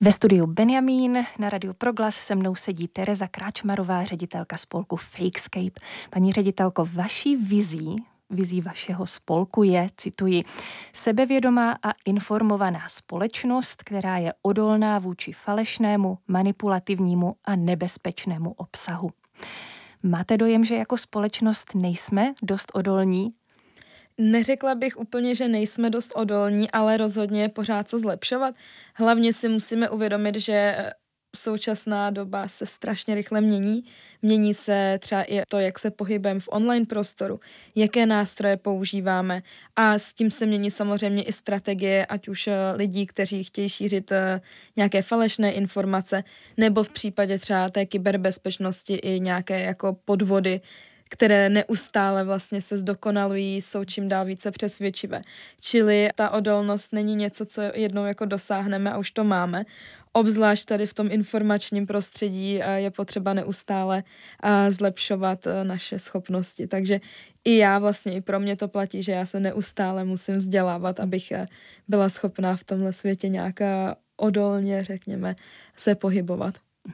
Ve studiu Benjamín na Radiu Proglas se mnou sedí Tereza Kráčmarová, ředitelka spolku Fakescape. Paní ředitelko, vaší vizí vašeho spolku je, cituji, sebevědomá a informovaná společnost, která je odolná vůči falešnému, manipulativnímu a nebezpečnému obsahu. Máte dojem, že jako společnost nejsme dost odolní? Neřekla bych úplně, že nejsme dost odolní, ale rozhodně je pořád co zlepšovat. Hlavně si musíme uvědomit, že současná doba se strašně rychle mění. Mění se třeba i to, jak se pohybujeme v online prostoru, jaké nástroje používáme a s tím se mění samozřejmě i strategie, ať už lidí, kteří chtějí šířit nějaké falešné informace, nebo v případě třeba té kyberbezpečnosti i nějaké jako podvody, které neustále vlastně se zdokonalují, jsou čím dál více přesvědčivé. Čili ta odolnost není něco, co jednou jako dosáhneme a už to máme. Obzvlášť tady v tom informačním prostředí je potřeba neustále zlepšovat naše schopnosti. Takže i já vlastně, i pro mě to platí, že já se neustále musím vzdělávat, abych byla schopná v tomhle světě nějak odolně, řekněme, se pohybovat.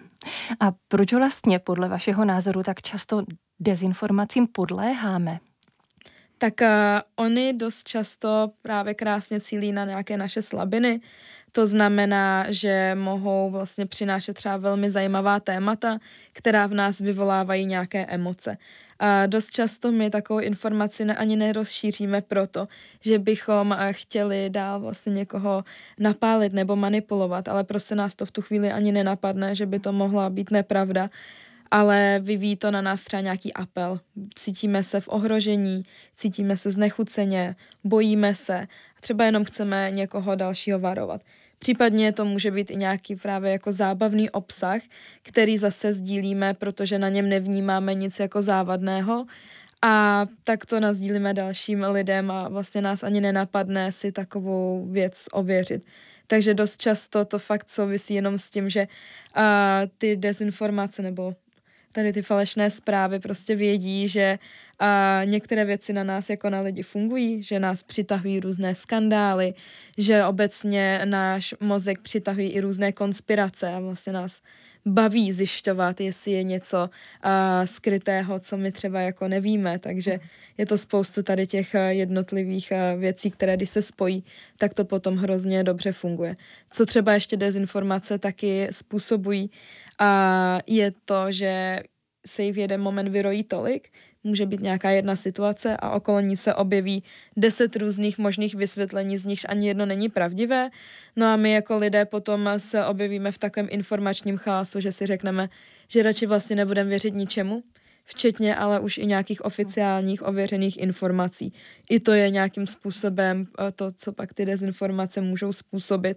A proč vlastně podle vašeho názoru tak často dezinformacím podléháme? Tak oni dost často právě krásně cílí na nějaké naše slabiny. To znamená, že mohou vlastně přinášet třeba velmi zajímavá témata, která v nás vyvolávají nějaké emoce. A dost často my takovou informaci ani nerozšíříme proto, že bychom chtěli dál vlastně někoho napálit nebo manipulovat, ale prostě nás to v tu chvíli ani nenapadne, že by to mohla být nepravda, ale vyvíjí to na nás třeba nějaký apel. Cítíme se v ohrožení, cítíme se znechuceně, bojíme se, třeba jenom chceme někoho dalšího varovat. Případně to může být i nějaký právě jako zábavný obsah, který zase sdílíme, protože na něm nevnímáme nic jako závadného a tak to nasdílíme dalším lidem a vlastně nás ani nenapadne si takovou věc ověřit. Takže dost často to fakt souvisí jenom s tím, že ty dezinformace nebo tady ty falešné zprávy prostě vědí, že některé věci na nás jako na lidi fungují, že nás přitahují různé skandály, že obecně náš mozek přitahují i různé konspirace a vlastně nás baví zjišťovat, jestli je něco skrytého, co my třeba jako nevíme, takže je to spoustu tady těch jednotlivých věcí, které když se spojí, tak to potom hrozně dobře funguje. Co třeba ještě dezinformace taky způsobují, je to, že se jí v jeden moment vyrojí tolik, může být nějaká jedna situace a okolo ní se objeví 10 různých možných vysvětlení, z nichž ani jedno není pravdivé. No a my jako lidé potom se objevíme v takovém informačním chaosu, že si řekneme, že radši vlastně nebudeme věřit ničemu, včetně ale už i nějakých oficiálních ověřených informací. I to je nějakým způsobem to, co pak ty dezinformace můžou způsobit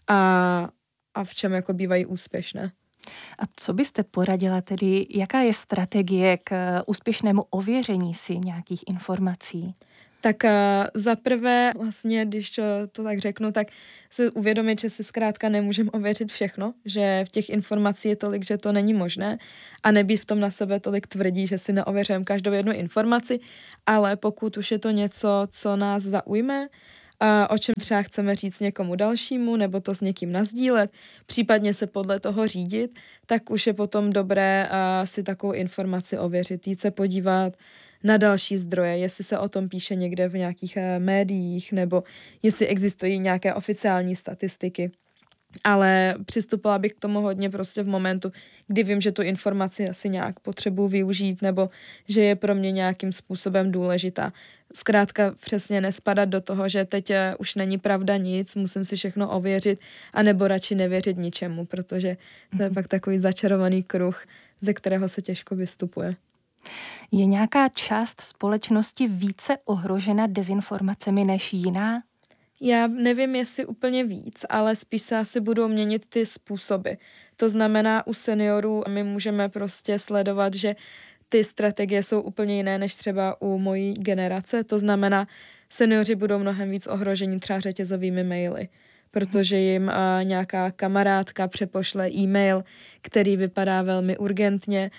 a v čem jako bývají úspěšné. A co byste poradila tedy, jaká je strategie k úspěšnému ověření si nějakých informací? Tak za prvé, vlastně, když to tak řeknu, tak si uvědomit, že si zkrátka nemůžeme ověřit všechno, že v těch informací je tolik, že to není možné a nebýt v tom na sebe tolik tvrdí, že si neověřujeme každou jednu informaci, ale pokud už je to něco, co nás zaujme, o čem třeba chceme říct někomu dalšímu, nebo to s někým nasdílet, případně se podle toho řídit, tak už je potom dobré si takovou informaci ověřit, jít se podívat na další zdroje, jestli se o tom píše někde v nějakých médiích, nebo jestli existují nějaké oficiální statistiky. Ale přistupovala bych k tomu hodně prostě v momentu, kdy vím, že tu informaci asi nějak potřebuji využít nebo že je pro mě nějakým způsobem důležitá. Zkrátka přesně nespadat do toho, že teď už není pravda nic, musím si všechno ověřit, anebo radši nevěřit ničemu, protože to je pak takový začarovaný kruh, ze kterého se těžko vystupuje. Je nějaká část společnosti více ohrožena dezinformacemi než jiná? Já nevím, jestli úplně víc, ale spíš se asi budou měnit ty způsoby. To znamená, u seniorů my můžeme prostě sledovat, že ty strategie jsou úplně jiné než třeba u mojí generace. To znamená, seniori budou mnohem víc ohroženi třeba řetězovými maily. protože jim nějaká kamarádka přepošle e-mail, který vypadá velmi urgentně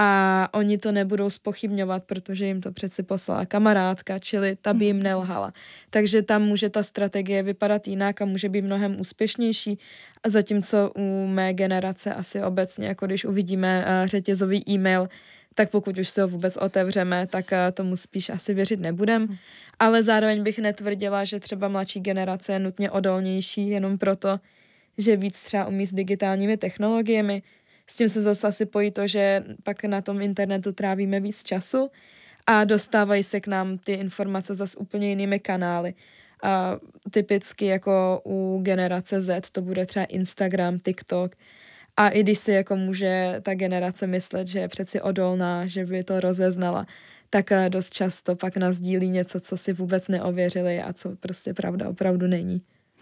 a oni to nebudou zpochybňovat, protože jim to přeci poslala kamarádka, čili ta by jim nelhala. Takže tam může ta strategie vypadat jinak a může být mnohem úspěšnější. A zatímco u mé generace asi obecně, jako když uvidíme řetězový e-mail, tak pokud už se ho vůbec otevřeme, tak tomu spíš asi věřit nebudem. Ale zároveň bych netvrdila, že třeba mladší generace je nutně odolnější jenom proto, že víc třeba umí s digitálními technologiemi. S tím se zase asi pojí to, že pak na tom internetu trávíme víc času a dostávají se k nám ty informace zase úplně jinými kanály. A typicky jako u generace Z to bude třeba Instagram, TikTok. A i když si jako může ta generace myslet, že je přeci odolná, že by to rozeznala, tak dost často pak nasdílí něco, co si vůbec neověřili a co prostě pravda opravdu není.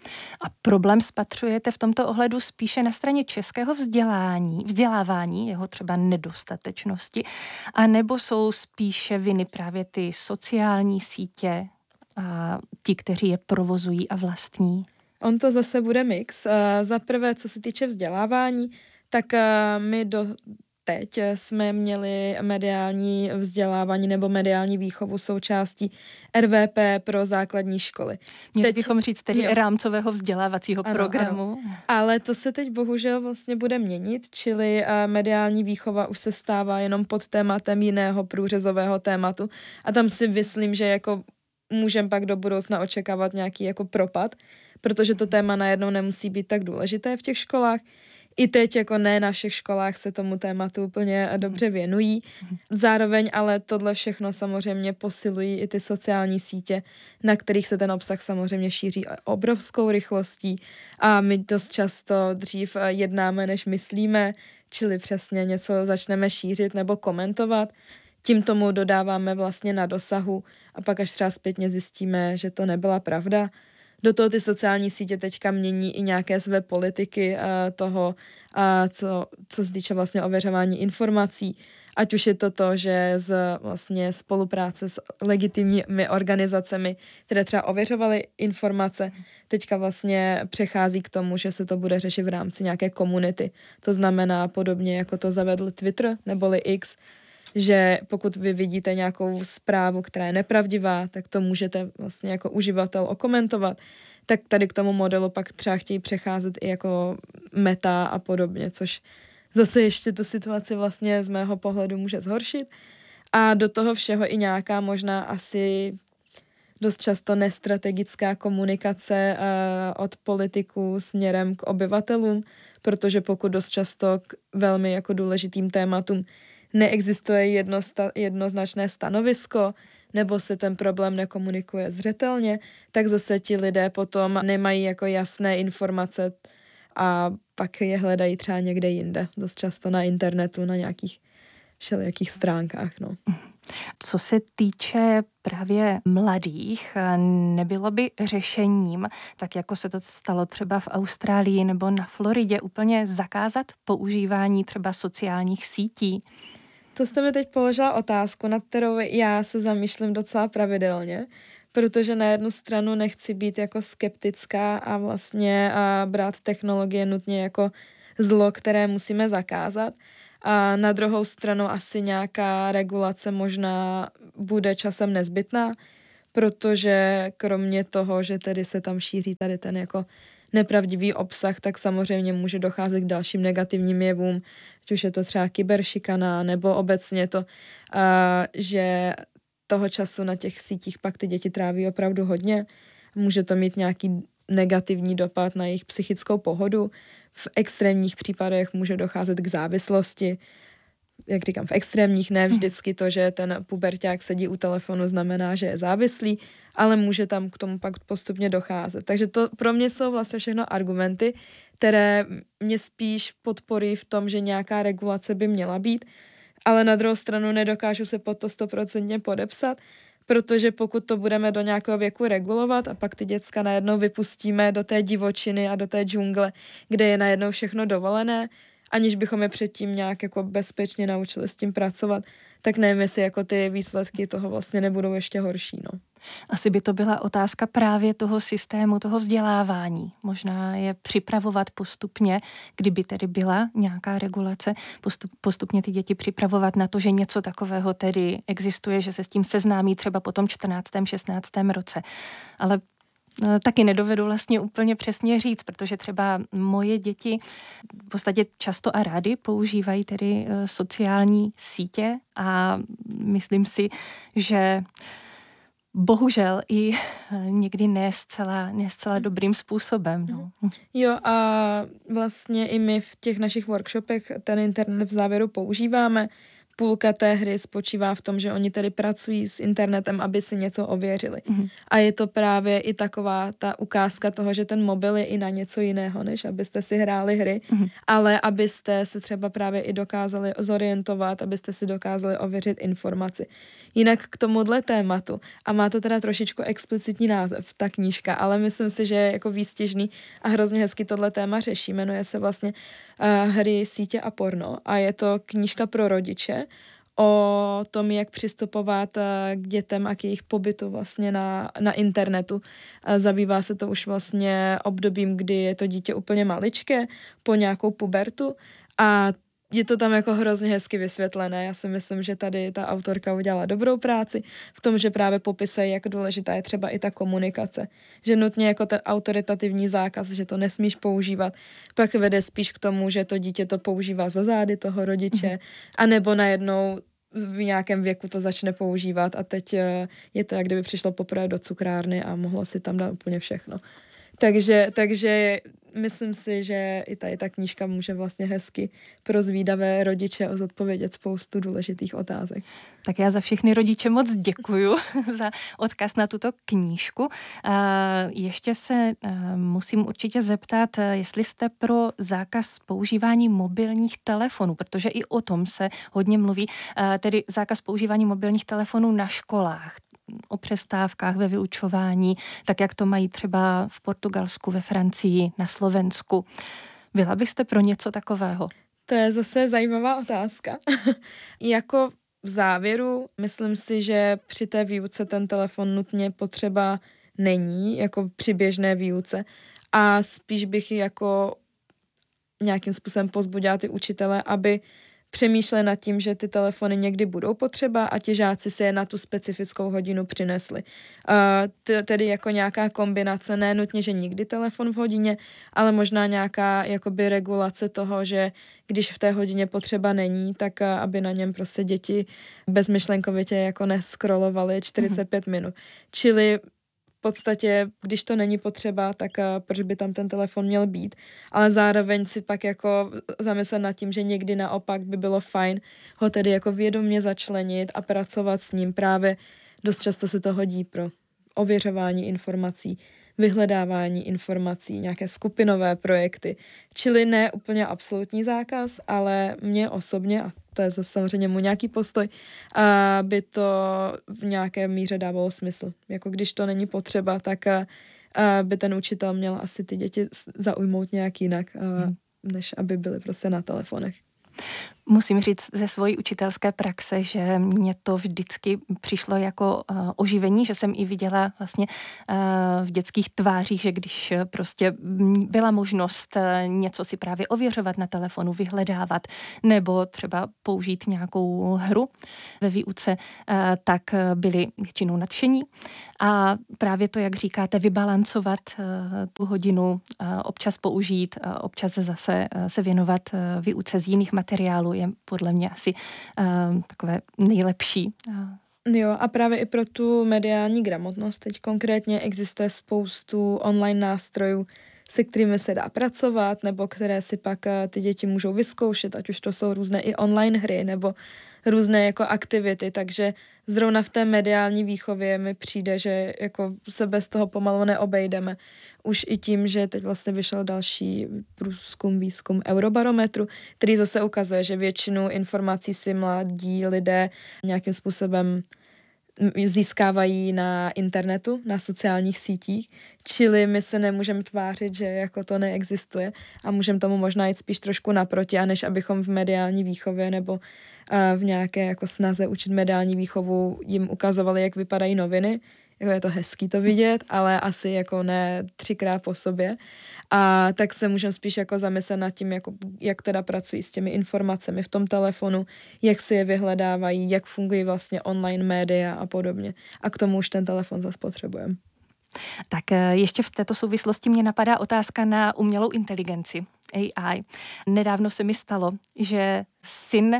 A problém spatřujete v tomto ohledu spíše na straně českého vzdělávání, jeho třeba nedostatečnosti, anebo jsou spíše viny právě ty sociální sítě a ti, kteří je provozují a vlastní? On to zase bude mix. Za prvé, co se týče vzdělávání, tak my teď jsme měli mediální vzdělávání nebo mediální výchovu součástí RVP pro základní školy. Měli bychom říct tedy rámcového vzdělávacího programu. Ano. Ale to se teď bohužel vlastně bude měnit, čili mediální výchova už se stává jenom pod tématem jiného průřezového tématu a tam si myslím, že jako můžeme pak do budoucna očekávat nějaký jako propad, protože to téma najednou nemusí být tak důležité v těch školách. I teď jako ne na všech školách se tomu tématu úplně dobře věnují. Zároveň ale tohle všechno samozřejmě posilují i ty sociální sítě, na kterých se ten obsah samozřejmě šíří obrovskou rychlostí a my dost často dřív jednáme, než myslíme, čili přesně něco začneme šířit nebo komentovat. Tím tomu dodáváme vlastně na dosahu a pak až třeba zpětně zjistíme, že to nebyla pravda. Do toho ty sociální sítě teďka mění i nějaké své politiky toho, co se týče vlastně ověřování informací. Ať už je to, že z vlastně spolupráce s legitimními organizacemi, které třeba ověřovaly informace, teďka vlastně přechází k tomu, že se to bude řešit v rámci nějaké komunity. To znamená podobně, jako to zavedl Twitter neboli X, že pokud vy vidíte nějakou zprávu, která je nepravdivá, tak to můžete vlastně jako uživatel okomentovat. Tak tady k tomu modelu pak třeba chtějí přecházet i jako Meta a podobně, což zase ještě tu situaci vlastně z mého pohledu může zhoršit. A do toho všeho i nějaká možná asi dost často nestrategická komunikace od politiků směrem k obyvatelům, protože pokud dost často k velmi jako důležitým tématům neexistuje jednoznačné stanovisko, nebo se ten problém nekomunikuje zřetelně, tak zase ti lidé potom nemají jako jasné informace a pak je hledají třeba někde jinde, dost často na internetu, na nějakých všelijakých stránkách. No. Co se týče právě mladých, nebylo by řešením, tak jako se to stalo třeba v Austrálii nebo na Floridě, úplně zakázat používání třeba sociálních sítí? To jste mi teď položila otázku, nad kterou já se zamýšlím docela pravidelně, protože na jednu stranu nechci být jako skeptická a vlastně brát technologie nutně jako zlo, které musíme zakázat. A na druhou stranu asi nějaká regulace možná bude časem nezbytná, protože kromě toho, že tedy se tam šíří tady ten jako nepravdivý obsah, tak samozřejmě může docházet k dalším negativním jevům, ať už je to třeba kyberšikana, nebo obecně to, že toho času na těch sítích pak ty děti tráví opravdu hodně. Může to mít nějaký negativní dopad na jejich psychickou pohodu. V extrémních případech může docházet k závislosti. Jak říkám, v extrémních ne vždycky to, že ten puberťák sedí u telefonu, znamená, že je závislý, ale může tam k tomu pak postupně docházet. Takže to pro mě jsou vlastně všechno argumenty, které mě spíš podporí v tom, že nějaká regulace by měla být, ale na druhou stranu nedokážu se pod to 100% podepsat, protože pokud to budeme do nějakého věku regulovat a pak ty děcka najednou vypustíme do té divočiny a do té džungle, kde je najednou všechno dovolené aniž bychom je předtím nějak jako bezpečně naučili s tím pracovat, tak nevím, jestli jako ty výsledky toho vlastně nebudou ještě horší, no. Asi by to byla otázka právě toho systému, toho vzdělávání. Možná je připravovat postupně, kdyby tedy byla nějaká regulace, postupně ty děti připravovat na to, že něco takového tedy existuje, že se s tím seznámí třeba po tom 14., 16. roce. Ale taky nedovedu vlastně úplně přesně říct, protože třeba moje děti v podstatě často a rády používají tedy sociální sítě a myslím si, že bohužel i někdy ne zcela dobrým způsobem. No. Jo, a vlastně i my v těch našich workshopech ten internet v závěru používáme. Půlka té hry spočívá v tom, že oni tedy pracují s internetem, aby si něco ověřili. Mm-hmm. A je to právě i taková ta ukázka toho, že ten mobil je i na něco jiného, než abyste si hráli hry, ale abyste se třeba právě i dokázali zorientovat, abyste si dokázali ověřit informaci. Jinak k tomuhle tématu, a má to teda trošičku explicitní název, ta knížka, ale myslím si, že je jako výstižný a hrozně hezky tohle téma řeší. Jmenuje se vlastně Hry, sítě a porno a je to knížka pro rodiče o tom, jak přistupovat k dětem a k jejich pobytu vlastně na internetu. Zabývá se to už vlastně obdobím, kdy je to dítě úplně maličké, po nějakou pubertu a je to tam jako hrozně hezky vysvětlené. Já si myslím, že tady ta autorka udělala dobrou práci v tom, že právě popisuje, jak důležitá je třeba i ta komunikace. Že nutně jako ten autoritativní zákaz, že to nesmíš používat, pak vede spíš k tomu, že to dítě to používá za zády toho rodiče, anebo najednou v nějakém věku to začne používat a teď je to, jak kdyby přišlo poprvé do cukrárny a mohlo si tam dát úplně všechno. Takže myslím si, že i ta knížka může vlastně hezky pro zvídavé rodiče zodpovědět spoustu důležitých otázek. Tak já za všechny rodiče moc děkuju za odkaz na tuto knížku. Ještě se musím určitě zeptat, jestli jste pro zákaz používání mobilních telefonů, protože i o tom se hodně mluví, tedy zákaz používání mobilních telefonů na školách, o přestávkách ve vyučování, tak jak to mají třeba v Portugalsku, ve Francii, na Slovensku. Byla byste pro něco takového? To je zase zajímavá otázka. Jako v závěru myslím si, že při té výuce ten telefon nutně potřeba není, jako při běžné výuce. A spíš bych jako nějakým způsobem pozbudila ty učitele, aby přemýšleli nad tím, že ty telefony někdy budou potřeba a ti žáci si je na tu specifickou hodinu přinesli. Tedy jako nějaká kombinace, ne nutně, že nikdy telefon v hodině, ale možná nějaká jakoby regulace toho, že když v té hodině potřeba není, tak aby na něm prostě děti bezmyšlenkovitě jako neskrolovaly 45 minut. Čili v podstatě, když to není potřeba, tak proč by tam ten telefon měl být. Ale zároveň si pak jako zamyslet nad tím, že někdy naopak by bylo fajn ho tedy jako vědomě začlenit a pracovat s ním. Právě dost často se to hodí pro ověřování informací, vyhledávání informací, nějaké skupinové projekty. Čili ne úplně absolutní zákaz, ale mě osobně, a to je zase samozřejmě můj nějaký postoj, by to v nějaké míře dávalo smysl. Jako když to není potřeba, tak by ten učitel měl asi ty děti zaujmout nějak jinak, než aby byly prostě na telefonech. Musím říct ze svojí učitelské praxe, že mě to vždycky přišlo jako oživení, že jsem i viděla vlastně v dětských tvářích, že když prostě byla možnost něco si právě ověřovat na telefonu, vyhledávat nebo třeba použít nějakou hru ve výuce, tak byli většinou nadšení. A právě to, jak říkáte, vybalancovat tu hodinu, občas použít, občas zase se věnovat výuce z jiných materiálů, je podle mě asi takové nejlepší. Jo, a právě i pro tu mediální gramotnost teď konkrétně existuje spoustu online nástrojů, se kterými se dá pracovat, nebo které si pak ty děti můžou vyzkoušet, ať už to jsou různé i online hry, nebo různé jako aktivity, takže zrovna v té mediální výchově mi přijde, že jako se bez toho pomalu neobejdeme. Už i tím, že teď vlastně vyšel další výzkum Eurobarometru, který zase ukazuje, že většinu informací si mladí lidé nějakým způsobem získávají na internetu, na sociálních sítích, čili my se nemůžeme tvářit, že jako to neexistuje a můžeme tomu možná jít spíš trošku naproti, a než abychom v mediální výchově nebo v nějaké jako snaze učit mediální výchovu jim ukazovali, jak vypadají noviny. Jako je to hezký to vidět, ale asi jako ne 3krát po sobě. A tak se můžeme spíš jako zamyslet nad tím, jako, jak teda pracují s těmi informacemi v tom telefonu, jak si je vyhledávají, jak fungují vlastně online média a podobně. A k tomu už ten telefon zase potřebujeme. Tak ještě v této souvislosti mě napadá otázka na umělou inteligenci, AI. Nedávno se mi stalo, že syn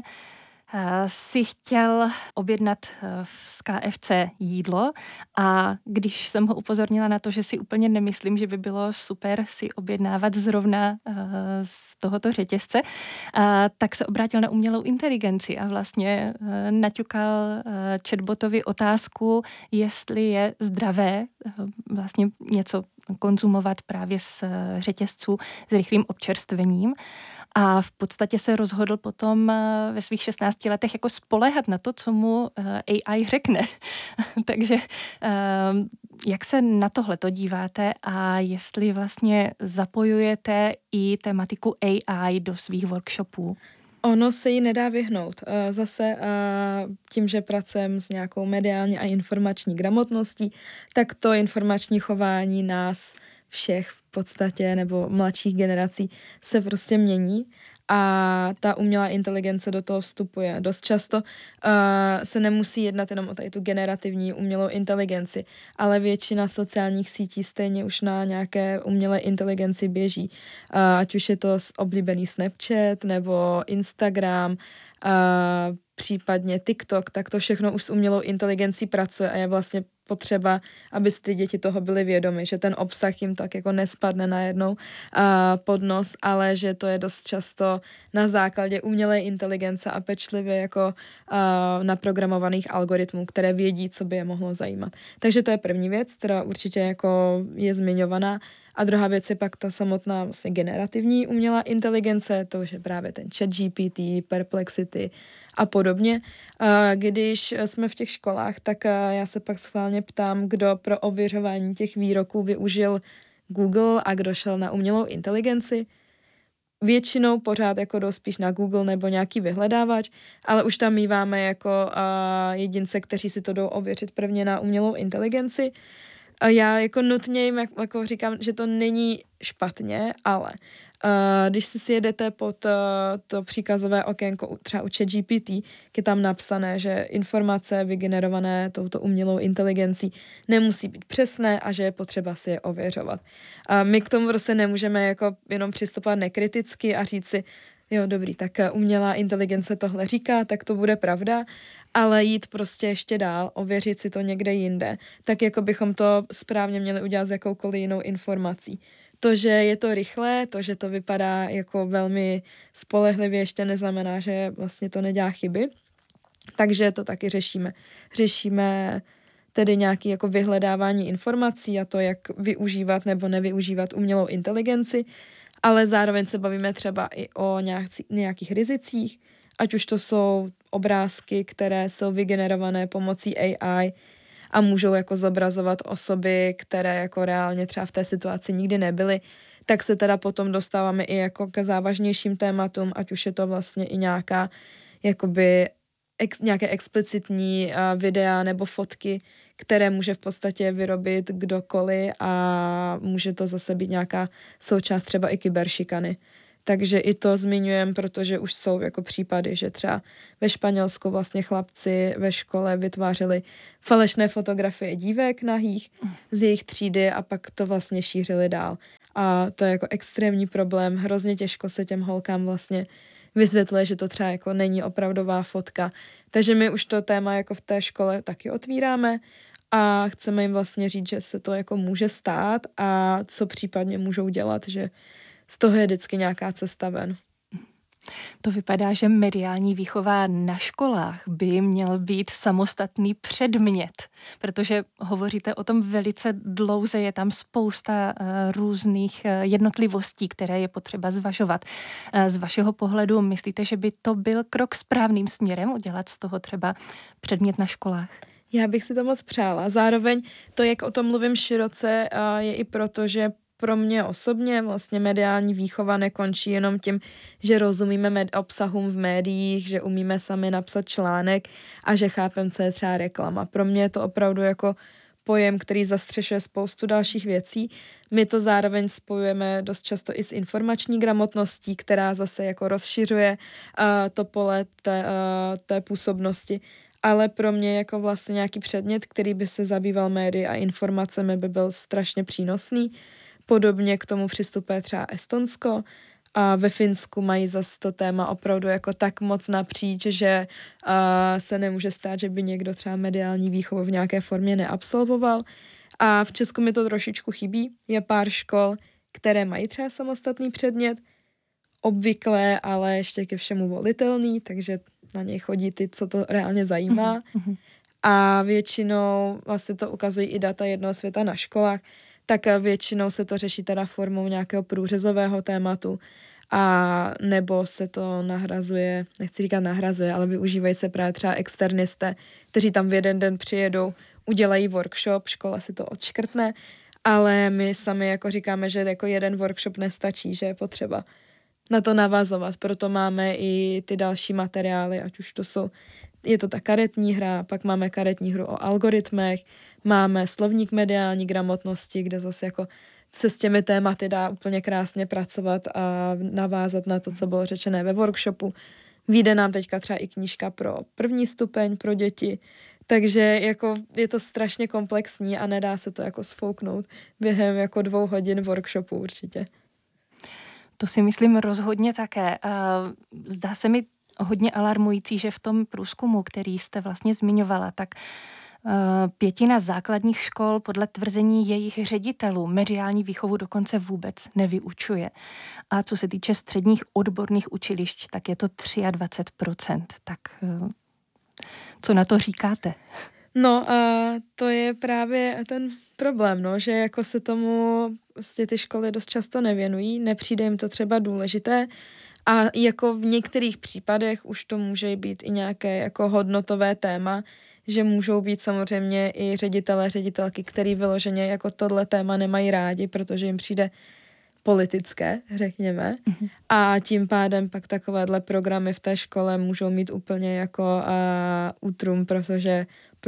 si chtěl objednat z KFC jídlo a když jsem ho upozornila na to, že si úplně nemyslím, že by bylo super si objednávat zrovna z tohoto řetězce, tak se obrátil na umělou inteligenci a vlastně naťukal chatbotovi otázku, jestli je zdravé vlastně něco konzumovat právě z řetězců s rychlým občerstvením. A v podstatě se rozhodl potom ve svých 16 letech jako spoléhat na to, co mu AI řekne. Takže jak se na tohleto díváte a jestli vlastně zapojujete i tematiku AI do svých workshopů? Ono se jí nedá vyhnout. Zase tím, že pracujeme s nějakou mediální a informační gramotností, tak to informační chování nás všech v podstatě nebo mladších generací se prostě mění a ta umělá inteligence do toho vstupuje. Dost často se nemusí jednat jenom o tady tu generativní umělou inteligenci, ale většina sociálních sítí stejně už na nějaké umělé inteligenci běží. Ať už je to oblíbený Snapchat nebo Instagram, případně TikTok, tak to všechno už s umělou inteligencí pracuje a je vlastně potřeba, aby ty děti toho byly vědomy, že ten obsah jim tak jako nespadne najednou pod nos, ale že to je dost často na základě umělé inteligence a pečlivě jako naprogramovaných algoritmů, které vědí, co by je mohlo zajímat. Takže to je první věc, která určitě jako je zmiňovaná. A druhá věc je pak ta samotná vlastně generativní umělá inteligence, to už je právě ten ChatGPT, Perplexity a podobně. Když jsme v těch školách, tak já se pak schválně ptám, kdo pro ověřování těch výroků využil Google a kdo šel na umělou inteligenci. Většinou pořád jako jdou spíš na Google nebo nějaký vyhledávač, ale už tam míváme jako jedince, kteří si to jdou ověřit prvně na umělou inteligenci. A já jako nutně jim jako říkám, že to není špatně, ale když si jedete pod to příkazové okénko třeba u ChatGPT, je tam napsané, že informace vygenerované touto umělou inteligencí nemusí být přesné a že je potřeba si je ověřovat. A my k tomu prostě nemůžeme jako jenom přistupovat nekriticky a říct si, jo, dobrý, tak umělá inteligence tohle říká, tak to bude pravda, ale jít prostě ještě dál, ověřit si to někde jinde, tak jako bychom to správně měli udělat s jakoukoliv jinou informací. To, že je to rychlé, to, že to vypadá jako velmi spolehlivě, ještě neznamená, že vlastně to nedělá chyby. Takže to taky řešíme. Řešíme tedy nějaké jako vyhledávání informací a to, jak využívat nebo nevyužívat umělou inteligenci, ale zároveň se bavíme třeba i o nějakých rizicích, ať už to jsou obrázky, které jsou vygenerované pomocí AI a můžou jako zobrazovat osoby, které jako reálně třeba v té situaci nikdy nebyly, tak se teda potom dostáváme i jako k závažnějším tématům, ať už je to vlastně i nějaká jakoby nějaké explicitní videa nebo fotky, které může v podstatě vyrobit kdokoliv a může to zase být nějaká součást třeba i kyberšikany. Takže i to zmiňujem, protože už jsou jako případy, že třeba ve Španělsku vlastně chlapci ve škole vytvářeli falešné fotografie dívek nahých z jejich třídy a pak to vlastně šířili dál. A to je jako extrémní problém, hrozně těžko se těm holkám vlastně vysvětluje, že to třeba jako není opravdová fotka. Takže my už to téma jako v té škole taky otvíráme a chceme jim vlastně říct, že se to jako může stát a co případně můžou dělat, že z toho je vždycky nějaká cesta ven. To vypadá, že mediální výchova na školách by měl být samostatný předmět, protože hovoříte o tom velice dlouze, je tam spousta různých jednotlivostí, které je potřeba zvažovat. Z vašeho pohledu myslíte, že by to byl krok správným směrem udělat z toho třeba předmět na školách? Já bych si to moc přála. Zároveň to, jak o tom mluvím široce, je i proto, že pro mě osobně vlastně mediální výchova nekončí jenom tím, že rozumíme obsahům v médiích, že umíme sami napsat článek a že chápem, co je třeba reklama. Pro mě je to opravdu jako pojem, který zastřešuje spoustu dalších věcí. My to zároveň spojujeme dost často i s informační gramotností, která zase jako rozšiřuje to pole té působnosti. Ale pro mě jako vlastně nějaký předmět, který by se zabýval médii a informacemi, by byl strašně přínosný. Podobně k tomu přistupuje třeba Estonsko a ve Finsku mají zase to téma opravdu jako tak moc napříč, že se nemůže stát, že by někdo třeba mediální výchovu v nějaké formě neabsolvoval. A v Česku mi to trošičku chybí. Je pár škol, které mají třeba samostatný předmět, obvyklé, ale ještě ke všemu volitelný, takže na něj chodí ty, co to reálně zajímá. A většinou, vlastně to ukazují i data jednoho světa na školách, tak většinou se to řeší teda formou nějakého průřezového tématu a nebo se to nahrazuje, nechci říkat nahrazuje, ale využívají se právě třeba externisté, kteří tam v jeden den přijedou, udělají workshop, škola si to odškrtne, ale my sami jako říkáme, že jako jeden workshop nestačí, že je potřeba na to navazovat, proto máme i ty další materiály, ať už to jsou, je to ta karetní hra, pak máme karetní hru o algoritmech, máme slovník mediální gramotnosti, kde zase jako se s těmi tématy dá úplně krásně pracovat a navázat na to, co bylo řečené ve workshopu. Vyjde nám teďka třeba i knížka pro první stupeň, pro děti, takže jako je to strašně komplexní a nedá se to jako sfouknout během jako 2 hodin workshopu určitě. To si myslím rozhodně také. Zdá se mi hodně alarmující, že v tom průzkumu, který jste vlastně zmiňovala, tak 1/5 základních škol podle tvrzení jejich ředitelů mediální výchovu dokonce vůbec nevyučuje. A co se týče středních odborných učilišť, tak je to 23%. Tak co na to říkáte? No a to je právě ten problém, no, že jako se tomu vlastně ty školy dost často nevěnují, nepřijde jim to třeba důležité a jako v některých případech už to může být i nějaké jako hodnotové téma, že můžou být samozřejmě i ředitelé, ředitelky, který vyloženě jako tohle téma nemají rádi, protože jim přijde politické, řekněme. A tím pádem pak takovéhle programy v té škole můžou mít úplně jako útrum, protože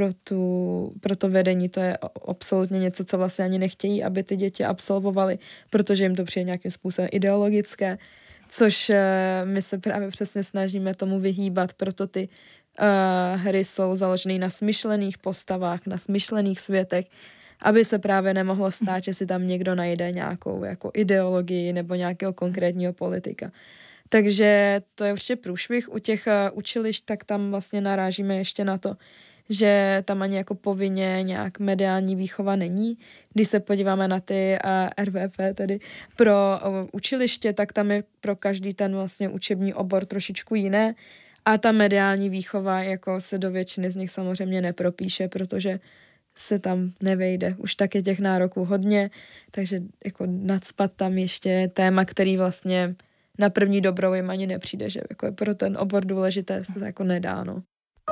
pro to vedení to je absolutně něco, co vlastně ani nechtějí, aby ty děti absolvovaly, protože jim to přijde nějakým způsobem ideologické, což my se právě přesně snažíme tomu vyhýbat, proto ty hry jsou založené na smyšlených postavách, na smyšlených světech, aby se právě nemohlo stát, že si tam někdo najde nějakou jako ideologii nebo nějakého konkrétního politika. Takže to je určitě průšvih. U těch učilišť, tak tam vlastně narážíme ještě na to, že tam ani jako povinně nějak mediální výchova není. Když se podíváme na ty RVP, tedy pro učiliště, tak tam je pro každý ten vlastně učební obor trošičku jiné a ta mediální výchova jako se do většiny z nich samozřejmě nepropíše, protože se tam nevejde. Už tak je těch nároků hodně, takže jako nacpat tam ještě téma, který vlastně na první dobrou jim ani nepřijde, že jako je pro ten obor důležité, se to jako nedá, no.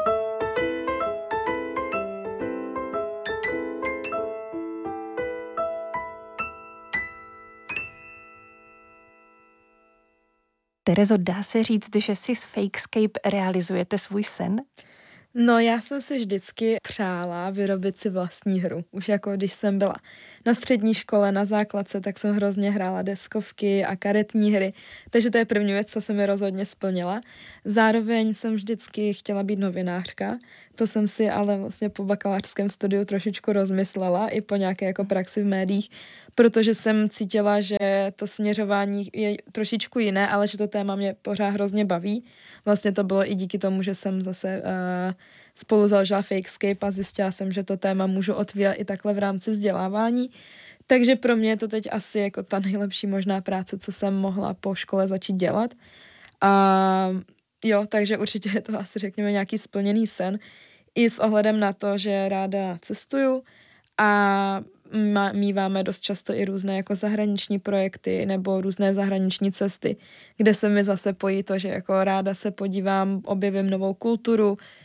Terezo, dá se říct, že si s Fakescape realizujete svůj sen? No, já jsem si vždycky přála vyrobit si vlastní hru. Už jako když jsem byla na střední škole, na základce, tak jsem hrozně hrála deskovky a karetní hry, takže to je první věc, co se mi rozhodně splnila. Zároveň jsem vždycky chtěla být novinářka, to jsem si ale vlastně po bakalářském studiu trošičku rozmyslela i po nějaké jako praxi v médiích, protože jsem cítila, že to směřování je trošičku jiné, ale že to téma mě pořád hrozně baví. Vlastně to bylo i díky tomu, že jsem zase spolu založila Fakescape a zjistila jsem, že to téma můžu otvírat i takhle v rámci vzdělávání. Takže pro mě je to teď asi jako ta nejlepší možná práce, co jsem mohla po škole začít dělat. A jo, takže určitě je to asi řekněme nějaký splněný sen. I s ohledem na to, že ráda cestuju a míváme dost často i různé jako zahraniční projekty nebo různé zahraniční cesty, kde se mi zase pojí to, že jako ráda se podívám, objevím novou kulturu,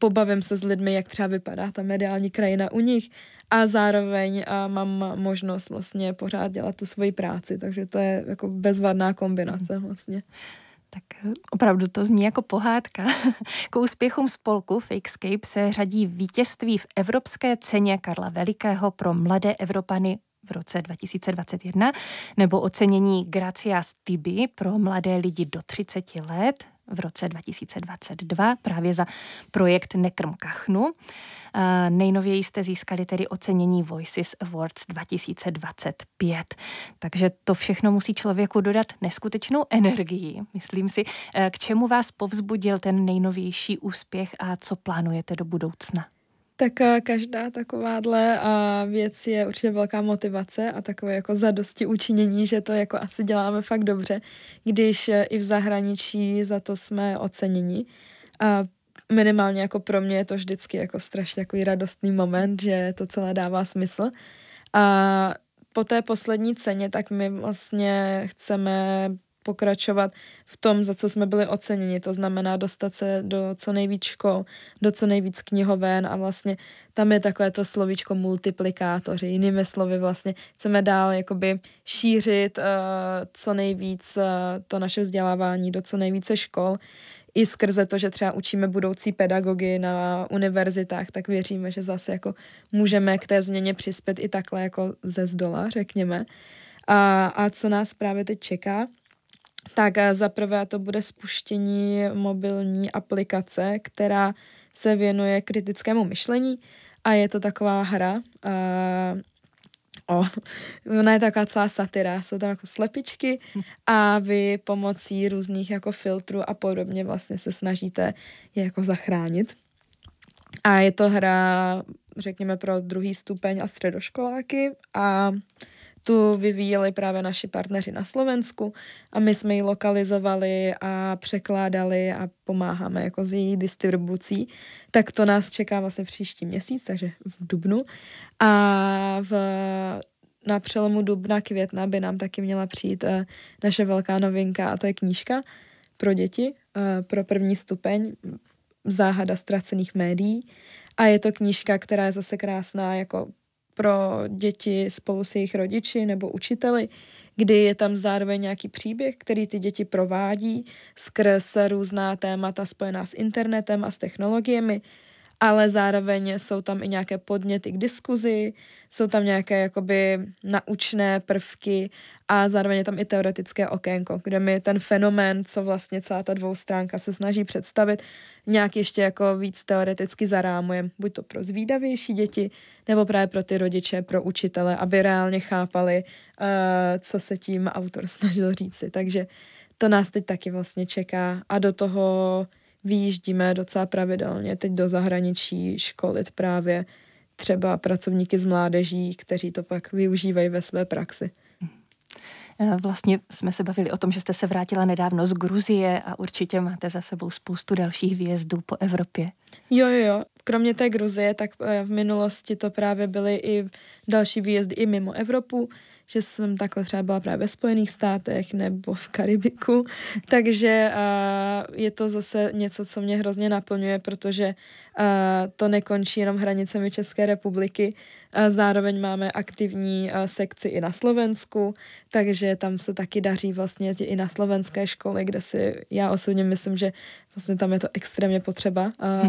pobavím se s lidmi, jak třeba vypadá ta mediální krajina u nich a zároveň mám možnost vlastně pořád dělat tu svoji práci, takže to je jako bezvadná kombinace vlastně. Tak opravdu to zní jako pohádka. K úspěchům spolku Fakescape se řadí vítězství v Evropské ceně Karla Velikého pro mladé Evropany v roce 2021 nebo ocenění Gracias Tibi pro mladé lidi do 30 let v roce 2022 právě za projekt Nekrm kachnu. Nejnověji jste získali tedy ocenění Voices Awards 2025. Takže to všechno musí člověku dodat neskutečnou energii. Myslím si, k čemu vás povzbudil ten nejnovější úspěch a co plánujete do budoucna? Tak každá takováhle věc je určitě velká motivace a takové jako zadosti učinění, že to jako asi děláme fakt dobře, když i v zahraničí za to jsme oceněni. A minimálně jako pro mě je to vždycky jako strašně takový radostný moment, že to celé dává smysl. A po té poslední ceně tak my vlastně chceme pokračovat v tom, za co jsme byli oceněni. To znamená dostat se do co nejvíc škol, do co nejvíc knihoven a vlastně tam je takové to slovíčko multiplikátoři. Jinými slovy vlastně chceme dál jakoby šířit co nejvíc to naše vzdělávání do co nejvíce škol. I skrze to, že třeba učíme budoucí pedagogy na univerzitách, tak věříme, že zase jako můžeme k té změně přispět i takhle jako ze zdola, řekněme. A co nás právě teď čeká? Tak zaprvé to bude spuštění mobilní aplikace, která se věnuje kritickému myšlení a je to taková hra. Ona je taková celá satira, jsou tam jako slepičky a vy pomocí různých jako filtrů a podobně vlastně se snažíte je jako zachránit. A je to hra, řekněme, pro 2. stupeň a středoškoláky a tu vyvíjeli právě naši partneři na Slovensku a my jsme ji lokalizovali a překládali a pomáháme jako s její distribucí. Tak to nás čeká vlastně příští měsíc, takže v dubnu. A na přelomu dubna, května by nám taky měla přijít naše velká novinka a to je knížka pro děti, pro 1. stupeň Záhada ztracených médií. A je to knížka, která je zase krásná jako pro děti spolu s jejich rodiči nebo učiteli, kdy je tam zároveň nějaký příběh, který ty děti provádí skrz různá témata spojená s internetem a s technologiemi, ale zároveň jsou tam i nějaké podněty k diskuzi, jsou tam nějaké jakoby naučné prvky a zároveň je tam i teoretické okénko, kde my ten fenomén, co vlastně celá ta 2stránka se snaží představit, nějak ještě jako víc teoreticky zarámujeme, buď to pro zvídavější děti, nebo právě pro ty rodiče, pro učitele, aby reálně chápali, co se tím autor snažil říci. Takže to nás teď taky vlastně čeká a do toho vyjíždíme docela pravidelně teď do zahraničí školit právě třeba pracovníky z mládeží, kteří to pak využívají ve své praxi. Vlastně jsme se bavili o tom, že jste se vrátila nedávno z Gruzie a určitě máte za sebou spoustu dalších výjezdů po Evropě. Jo. Kromě té Gruzie, tak v minulosti to právě byly i další výjezdy i mimo Evropu, že jsem takhle třeba byla právě ve Spojených státech nebo v Karibiku, takže je to zase něco, co mě hrozně naplňuje, protože to nekončí jenom hranicemi České republiky, zároveň máme aktivní sekci i na Slovensku, takže tam se taky daří vlastně jezdit i na slovenské školy, kde si já osobně myslím, že vlastně tam je to extrémně potřeba,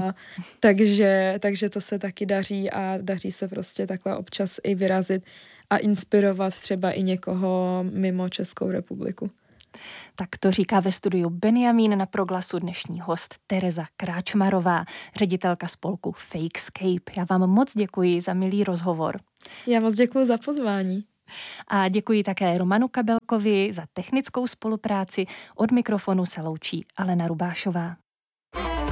takže to se taky daří a daří se prostě takhle občas i vyrazit a inspirovat třeba i někoho mimo Českou republiku. Tak to říká ve studiu Benjamín, na Proglasu dnešní host Tereza Kráčmarová, ředitelka spolku Fakescape. Já vám moc děkuji za milý rozhovor. Já moc děkuji za pozvání. A děkuji také Romanu Kabelkovi za technickou spolupráci. Od mikrofonu se loučí Alena Rubášová.